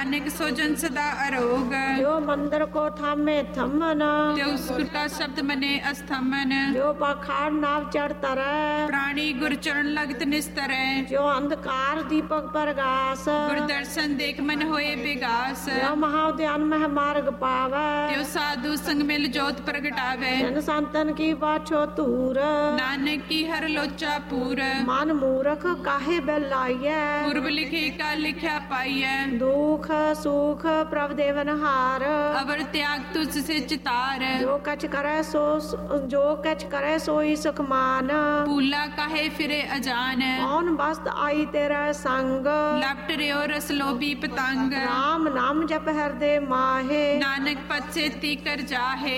नानक सो जन सदा अरोग। जो मंदिर को थामे थमन, त्यो सुरता शब्द मने अस्थमन। जो पाखाड़ नाव चढ़ तरै, प्राणी गुर चरण लगत निस्तरै। जो अंधकार दीपक प्रगास, गुर दर्शन देख मन होए बेगास। जो महाउद्यान में मार्ग पावै, त्यो साधु संग मिल जोत प्रगटावे। जन संतन की बाछो तूर, नानक की हर लोचा पूर। मन मूरख काहे बेलाइयै, पूर्व लिखे का लिखा पाइय। दुख सुख प्रभ देवन हार, अवर त्याग तुझ से चितार। जो कछ करे सोई सुख मान, भूला काहे फिरे अजान। कौन वस्त आई तेरा संग, लपट रहो रस लोभी पतंग। राम नाम जप हृदय माहे, नानक पद से ती कर जाहे।